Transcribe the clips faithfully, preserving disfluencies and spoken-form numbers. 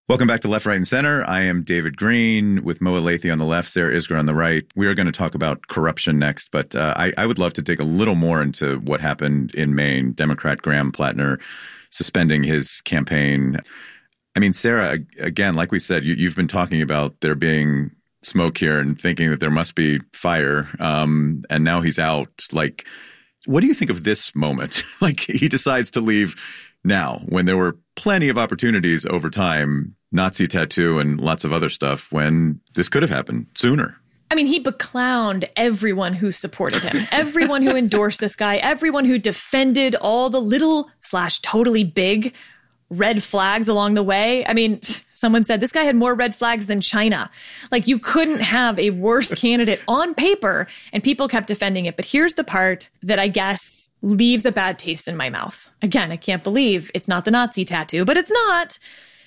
Welcome back to Left, Right, and Center. I am David Green with Moa Lathy on the left, Sarah Isgur on the right. We are going to talk about corruption next, but uh, I, I would love to dig a little more into what happened in Maine. Democrat Graham Plattner suspending his campaign. I mean, Sarah, again, like we said, you, you've been talking about there being smoke here and thinking that there must be fire, um, and now he's out. Like, what do you think of this moment? Like, he decides to leave now when there were plenty of opportunities over time, Nazi tattoo and lots of other stuff, when this could have happened sooner. I mean, he beclowned everyone who supported him, everyone who endorsed this guy, everyone who defended all the little slash totally big red flags along the way. I mean, someone said this guy had more red flags than China. Like, you couldn't have a worse candidate on paper, and people kept defending it. But here's the part that I guess leaves a bad taste in my mouth. Again, I can't believe it's not the Nazi tattoo, but it's not.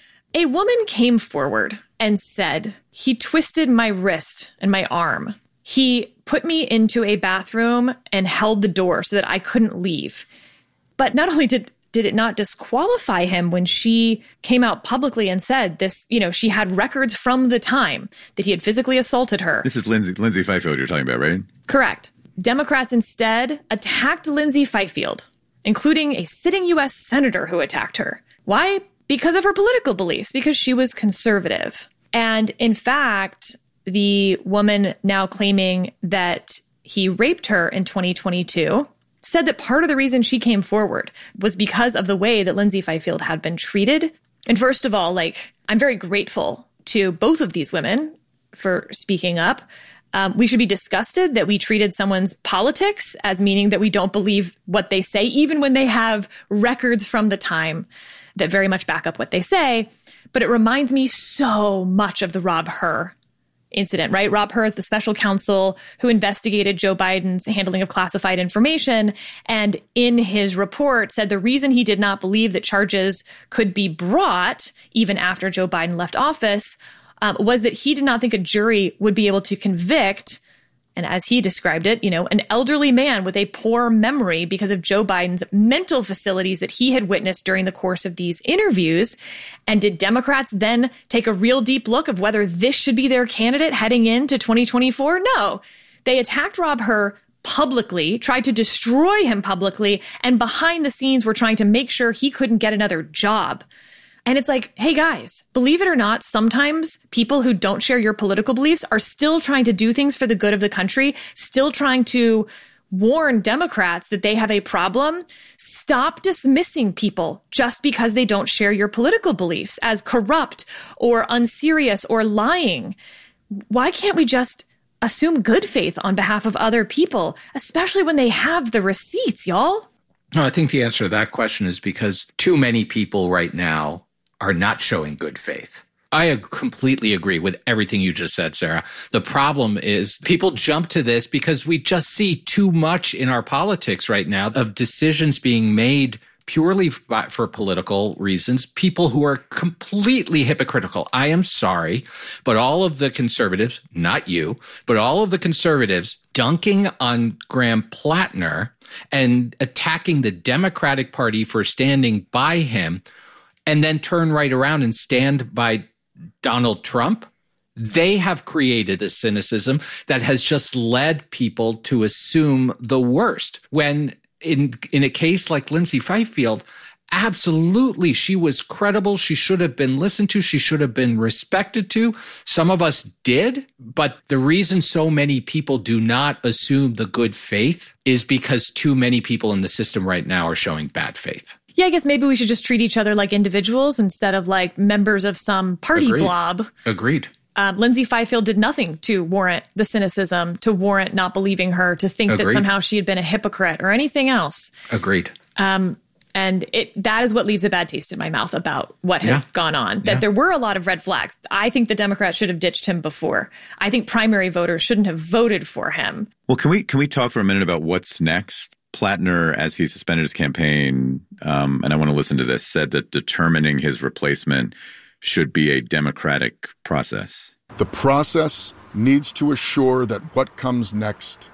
A woman came forward and said, he twisted my wrist and my arm. He put me into a bathroom and held the door so that I couldn't leave. But not only did Did it not disqualify him when she came out publicly and said this, you know, she had records from the time that he had physically assaulted her. This is Lindsay, Lindsay Fifield you're talking about, right? Correct. Democrats instead attacked Lindsay Fifield, including a sitting U S senator who attacked her. Why? Because of her political beliefs, because she was conservative. And in fact, the woman now claiming that he raped her in twenty twenty-two said that part of the reason she came forward was because of the way that Lindsay Fifield had been treated. And first of all, like, I'm very grateful to both of these women for speaking up. Um, we should be disgusted that we treated someone's politics as meaning that we don't believe what they say, even when they have records from the time that very much back up what they say. But it reminds me so much of the Rob Hur incident, right? Rob Hur is the special counsel who investigated Joe Biden's handling of classified information. And in his report said the reason he did not believe that charges could be brought even after Joe Biden left office um, was that he did not think a jury would be able to convict, and as he described it, you know, an elderly man with a poor memory because of Joe Biden's mental facilities that he had witnessed during the course of these interviews. And did Democrats then take a real deep look of whether this should be their candidate heading into twenty twenty-four? No. They attacked Rob Hur publicly, tried to destroy him publicly, and behind the scenes were trying to make sure he couldn't get another job. And it's like, hey, guys, believe it or not, sometimes people who don't share your political beliefs are still trying to do things for the good of the country, still trying to warn Democrats that they have a problem. Stop dismissing people just because they don't share your political beliefs as corrupt or unserious or lying. Why can't we just assume good faith on behalf of other people, especially when they have the receipts, y'all? No, I think the answer to that question is because too many people right now are not showing good faith. I completely agree with everything you just said, Sarah. The problem is people jump to this because we just see too much in our politics right now of decisions being made purely for political reasons, people who are completely hypocritical. I am sorry, but all of the conservatives, not you, but all of the conservatives dunking on Graham Plattner and attacking the Democratic Party for standing by him, and then turn right around and stand by Donald Trump, they have created a cynicism that has just led people to assume the worst. When in in a case like Lindsay Fifield, absolutely, she was credible. She should have been listened to. She should have been respected to. Some of us did, but the reason so many people do not assume the good faith is because too many people in the system right now are showing bad faith. Yeah, I guess maybe we should just treat each other like individuals instead of like members of some party Agreed. blob. Agreed. Um, Lindsay Fifield did nothing to warrant the cynicism, to warrant not believing her, to think Agreed. that somehow she had been a hypocrite or anything else. Agreed. Um, and it that is what leaves a bad taste in my mouth about what has yeah. gone on, that yeah. there were a lot of red flags. I think the Democrats should have ditched him before. I think primary voters shouldn't have voted for him. Well, can we can we talk for a minute about what's next? Plattner, as he suspended his campaign, um, and I want to listen to this, said that determining his replacement should be a democratic process. The process needs to assure that what comes next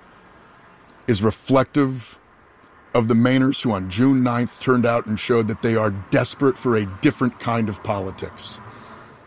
is reflective of the Mainers who on June ninth turned out and showed that they are desperate for a different kind of politics.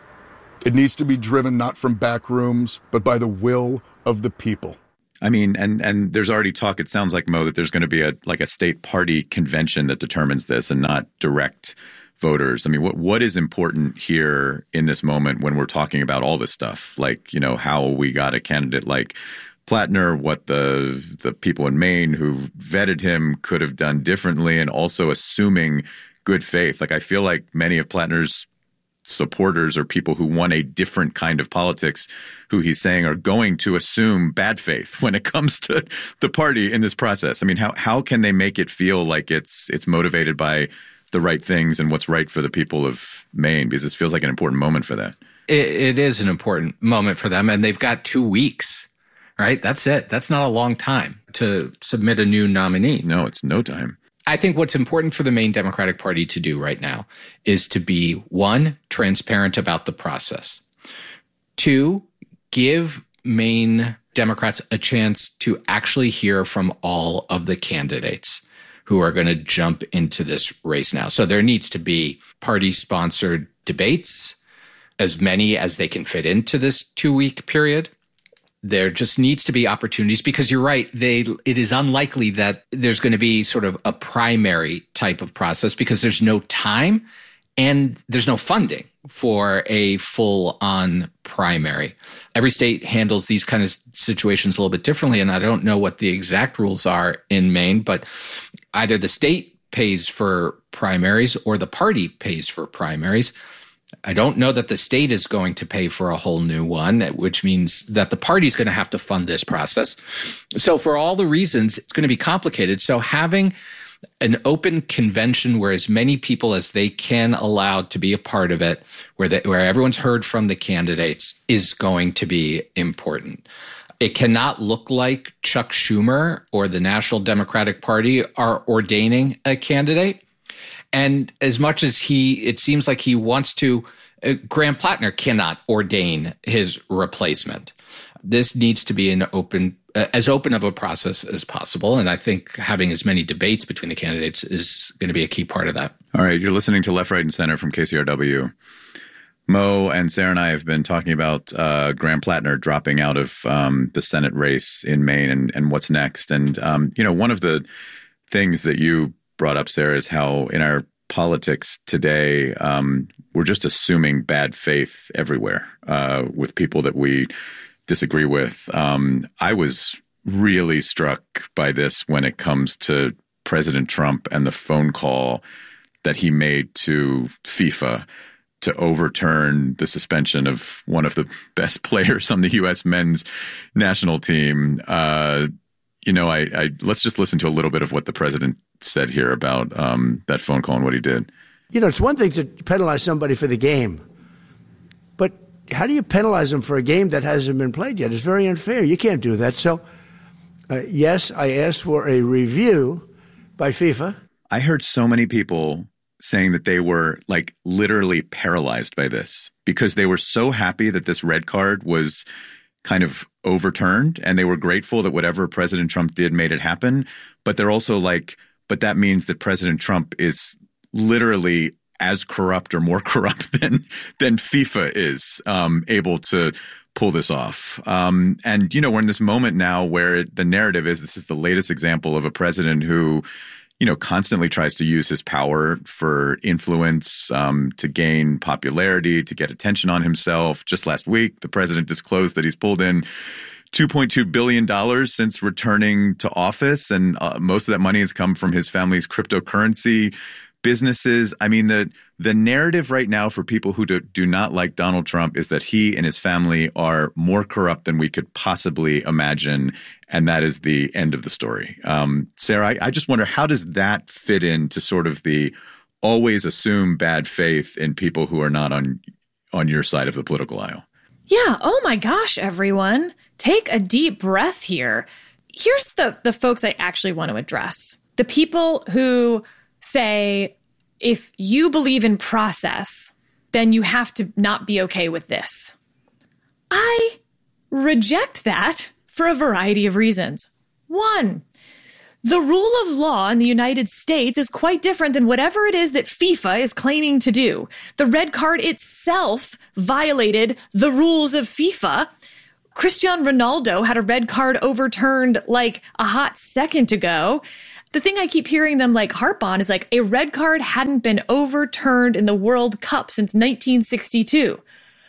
It needs to be driven not from back rooms, but by the will of the people. I mean, and and there's already talk, it sounds like, Mo, that there's going to be a like a state party convention that determines this and not direct voters. I mean, what what is important here in this moment when we're talking about all this stuff? Like, you know, how we got a candidate like Plattner, what the the people in Maine who vetted him could have done differently, and also assuming good faith. Like, I feel like many of Plattner's supporters or people who want a different kind of politics, who he's saying are going to assume bad faith when it comes to the party in this process. I mean, how how can they make it feel like it's it's motivated by the right things and what's right for the people of Maine? Because this feels like an important moment for that. It, it is an important moment for them, and they've got two weeks, right? That's it. That's not a long time to submit a new nominee. No, it's no time. I think what's important for the Maine Democratic Party to do right now is to be, one, transparent about the process. Two, give Maine Democrats a chance to actually hear from all of the candidates who are going to jump into this race now. So there needs to be party-sponsored debates, as many as they can fit into this two-week period. There just needs to be opportunities, because you're right, they it is unlikely that there's going to be sort of a primary type of process, because there's no time and there's no funding for a full-on primary. Every state handles these kind of situations a little bit differently, and I don't know what the exact rules are in Maine, but either the state pays for primaries or the party pays for primaries. I don't know that the state is going to pay for a whole new one, which means that the party is going to have to fund this process. So for all the reasons, it's going to be complicated. So having an open convention where as many people as they can allowed to be a part of it, where they, where everyone's heard from the candidates, is going to be important. It cannot look like Chuck Schumer or the National Democratic Party are ordaining a candidate. And as much as he, it seems like he wants to, uh, Graham Plattner cannot ordain his replacement. This needs to be an open, uh, as open of a process as possible. And I think having as many debates between the candidates is going to be a key part of that. All right. You're listening to Left, Right, and Center from K C R W. Mo and Sarah and I have been talking about uh, Graham Plattner dropping out of um, the Senate race in Maine and, and what's next. And, um, you know, one of the things that you brought up, Sarah, is how in our politics today, um, we're just assuming bad faith everywhere uh, with people that we disagree with. Um, I was really struck by this when it comes to President Trump and the phone call that he made to FIFA to overturn the suspension of one of the best players on the U S men's national team. Uh, You know, I, I let's just listen to a little bit of what the president said here about um, that phone call and what he did. You know, it's one thing to penalize somebody for the game, but how do you penalize them for a game that hasn't been played yet? It's very unfair. You can't do that. So, uh, yes, I asked for a review by FIFA. I heard so many people saying that they were like literally paralyzed by this because they were so happy that this red card was kind of overturned, and they were grateful that whatever President Trump did made it happen. But they're also like, but that means that President Trump is literally as corrupt or more corrupt than than FIFA is um, able to pull this off. Um, and, you know, we're in this moment now where it, the narrative is this is the latest example of a president who, you know, constantly tries to use his power for influence, um, to gain popularity, to get attention on himself. Just last week, the president disclosed that he's pulled in two point two billion dollars since returning to office. And uh, most of that money has come from his family's cryptocurrency businesses. I mean, the the narrative right now for people who do, do not like Donald Trump is that he and his family are more corrupt than we could possibly imagine. And that is the end of the story. Um, Sarah, I, I just wonder, how does that fit into sort of the always assume bad faith in people who are not on on your side of the political aisle? Yeah. Oh, my gosh, everyone. Take a deep breath here. Here's the, the folks I actually want to address. The people who say, if you believe in process, then you have to not be okay with this. I reject that for a variety of reasons. One, The rule of law in the United States is quite different than whatever it is that FIFA is claiming to do. The red card itself violated the rules of FIFA. Cristiano Ronaldo had a red card overturned like a hot second ago. The thing I keep hearing them like harp on is like a red card hadn't been overturned in the World Cup since nineteen sixty-two.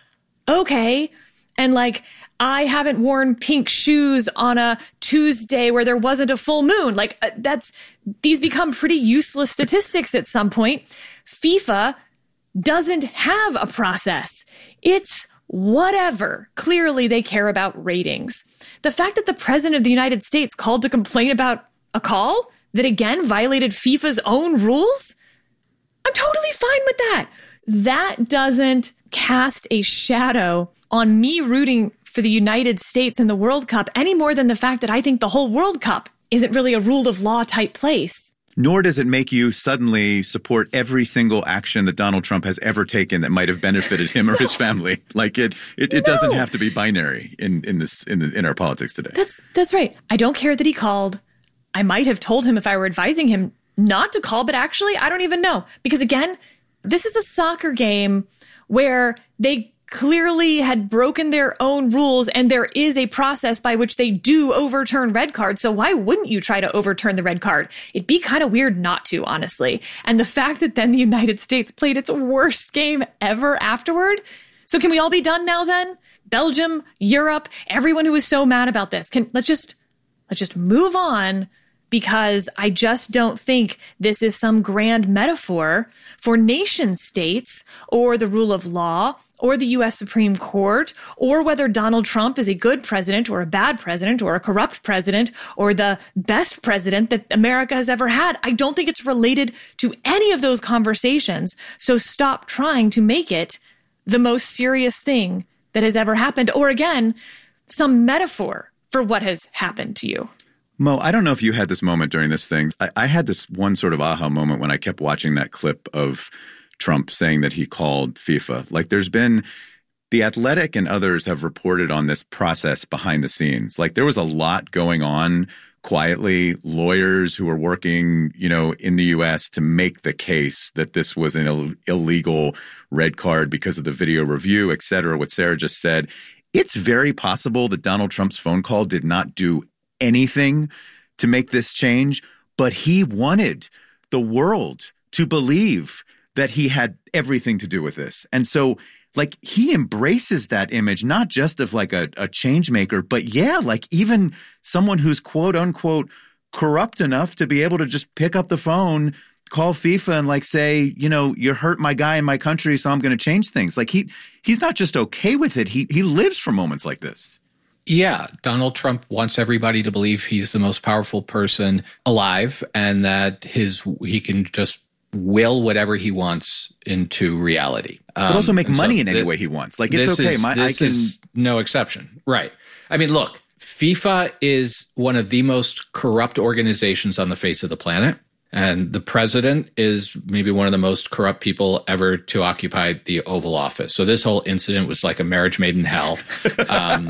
Okay. And like, I haven't worn pink shoes on a Tuesday where there wasn't a full moon. Like uh, that's, these become pretty useless statistics at some point. FIFA doesn't have a process. It's whatever. Clearly they care about ratings. The fact that the president of the United States called to complain about a call that again violated FIFA's own rules, I'm totally fine with that. That doesn't cast a shadow on me rooting for the United States in the World Cup any more than the fact that I think the whole World Cup isn't really a rule of law type place. Nor does it make you suddenly support every single action that Donald Trump has ever taken that might have benefited him no. or his family. Like it, it, it no. doesn't have to be binary in, in this in the, in our politics today. That's that's right. I don't care that he called. I might have told him if I were advising him not to call, but actually, I don't even know. Because again, this is a soccer game where they clearly had broken their own rules, and there is a process by which they do overturn red cards. So why wouldn't you try to overturn the red card? It'd be kind of weird not to, honestly. And the fact that then the United States played its worst game ever afterward. So can we all be done now then? Belgium, Europe, everyone who was so mad about this. Can let's just let's just move on. Because I just don't think this is some grand metaphor for nation states or the rule of law or the U S Supreme Court or whether Donald Trump is a good president or a bad president or a corrupt president or the best president that America has ever had. I don't think it's related to any of those conversations. So stop trying to make it the most serious thing that has ever happened or, again, some metaphor for what has happened to you. Mo, I don't know if you had this moment during this thing. I, I had this one sort of aha moment when I kept watching that clip of Trump saying that he called FIFA. Like there's been The Athletic and others have reported on this process behind the scenes. Like there was a lot going on quietly, lawyers who were working, you know, in the U S to make the case that this was an Ill- illegal red card because of the video review, et cetera, what Sarah just said. It's very possible that Donald Trump's phone call did not do anything to make this change, but he wanted the world to believe that he had everything to do with this. And so like he embraces that image, not just of like a, a change maker, but yeah, like even someone who's quote unquote corrupt enough to be able to just pick up the phone, call FIFA and like say, you know, you hurt my guy in my country, so I'm going to change things. Like he he's not just okay with it. He he lives for moments like this. Yeah, Donald Trump wants everybody to believe he's the most powerful person alive and that his he can just will whatever he wants into reality. Um, but also make money so in any th- way he wants. Like it's okay. Is, My, this I can... is no exception. Right. I mean, look, FIFA is one of the most corrupt organizations on the face of the planet. And the president is maybe one of the most corrupt people ever to occupy the Oval Office. So this whole incident was like a marriage made in hell. Um,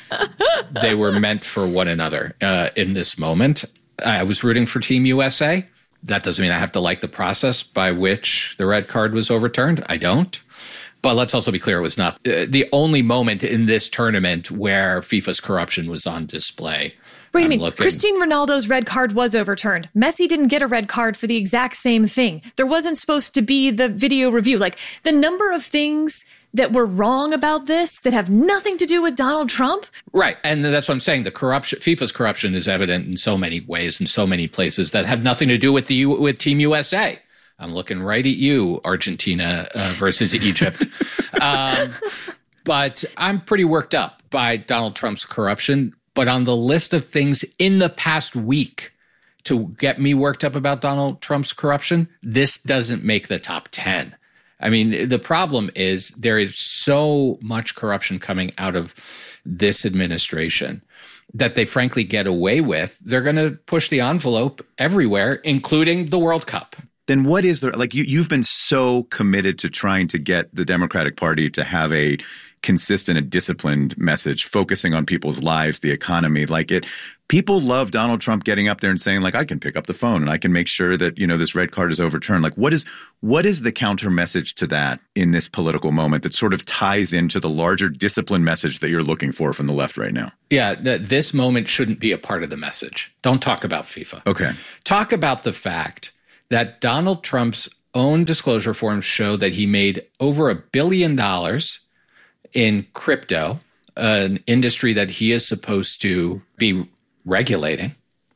they were meant for one another uh, in this moment. I was rooting for Team U S A. That doesn't mean I have to like the process by which the red card was overturned. I don't. But let's also be clear, it was not uh, the only moment in this tournament where FIFA's corruption was on display. Wait a minute. Cristiano Ronaldo's red card was overturned. Messi didn't get a red card for the exact same thing. There wasn't supposed to be the video review. Like the number of things that were wrong about this that have nothing to do with Donald Trump. Right. And that's what I'm saying. The corruption, FIFA's corruption is evident in so many ways, in so many places that have nothing to do with the with Team U S A. I'm looking right at you, Argentina uh, versus Egypt. um, but I'm pretty worked up by Donald Trump's corruption. But on the list of things in the past week to get me worked up about Donald Trump's corruption, this doesn't make the top ten. I mean, the problem is there is so much corruption coming out of this administration that they frankly get away with. They're going to push the envelope everywhere, including the World Cup. then what is there? Like you, you've been so committed to trying to get the Democratic Party to have a consistent and disciplined message, focusing on people's lives, the economy. Like it, people love Donald Trump getting up there and saying, like, I can pick up the phone and I can make sure that, you know, this red card is overturned. Like, what is what is the counter message to that in this political moment that sort of ties into the larger discipline message that you're looking for from the left right now? Yeah, th- this moment shouldn't be a part of the message. Don't talk about FIFA. Okay. Talk about the fact that Donald Trump's own disclosure forms show that he made over a billion dollars in crypto, an industry that he is supposed to be regulating,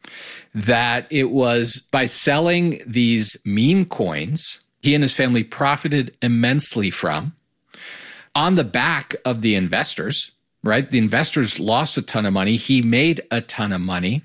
that it was by selling these meme coins he and his family profited immensely from on the back of the investors, right? The investors lost a ton of money. He made a ton of money,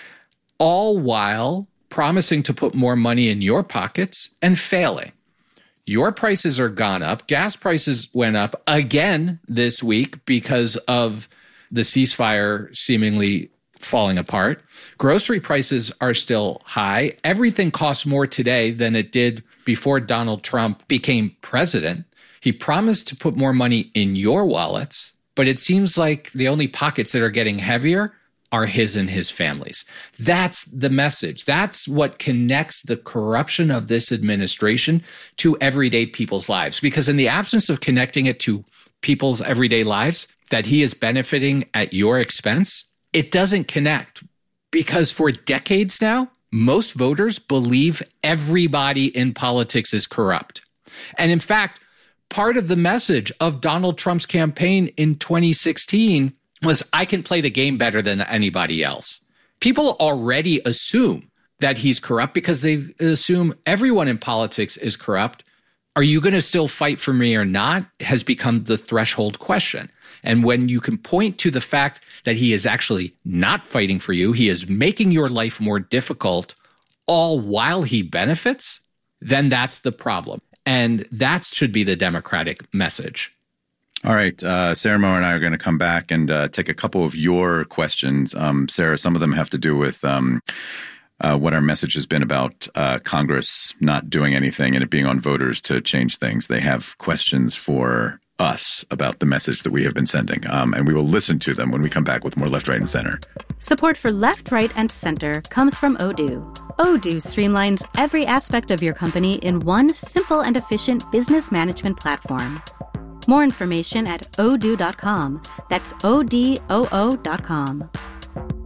all while promising to put more money in your pockets and failing. Your prices are gone up. Gas prices went up again this week because of the ceasefire seemingly falling apart. Grocery prices are still high. Everything costs more today than it did before Donald Trump became president. He promised to put more money in your wallets, but it seems like the only pockets that are getting heavier are his and his family's. That's the message. That's what connects the corruption of this administration to everyday people's lives. Because in the absence of connecting it to people's everyday lives, that he is benefiting at your expense, it doesn't connect. Because for decades now, most voters believe everybody in politics is corrupt. And in fact, part of the message of Donald Trump's campaign in twenty sixteen was, I can play the game better than anybody else. People already assume that he's corrupt because they assume everyone in politics is corrupt. Are you going to still fight for me or not has become the threshold question. And when you can point to the fact that he is actually not fighting for you, he is making your life more difficult, all while he benefits, then that's the problem. And that should be the Democratic message. All right. Uh, Sarah Moore and I are going to come back and uh, take a couple of your questions. Um, Sarah, some of them have to do with um, uh, what our message has been about uh, Congress not doing anything and it being on voters to change things. They have questions for us about the message that we have been sending, um, and we will listen to them when we come back with more Left, Right, and Center. Support for Left, Right, and Center comes from Odoo. Odoo streamlines every aspect of your company in one simple and efficient business management platform. More information at odoo dot com. That's O D O O dot com.